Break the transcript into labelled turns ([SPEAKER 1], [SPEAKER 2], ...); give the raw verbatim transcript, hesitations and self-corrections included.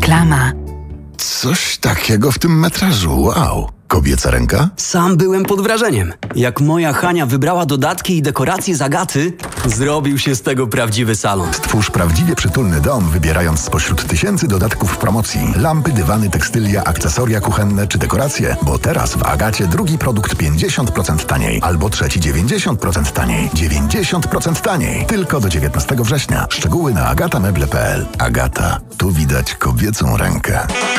[SPEAKER 1] Reklama.
[SPEAKER 2] Coś takiego w tym metrażu, wow. Kobieca ręka?
[SPEAKER 3] Sam byłem pod wrażeniem. Jak moja Hania wybrała dodatki i dekoracje z Agaty, zrobił się z tego prawdziwy salon.
[SPEAKER 2] Stwórz prawdziwie przytulny dom, wybierając spośród tysięcy dodatków w promocji. Lampy, dywany, tekstylia, akcesoria kuchenne czy dekoracje. Bo teraz w Agacie drugi produkt pięćdziesiąt procent taniej, albo trzeci dziewięćdziesiąt procent taniej. dziewięćdziesiąt procent taniej. Tylko do dziewiętnastego września. Szczegóły na agata meble kropka p l. Agata. Tu widać kobiecą rękę.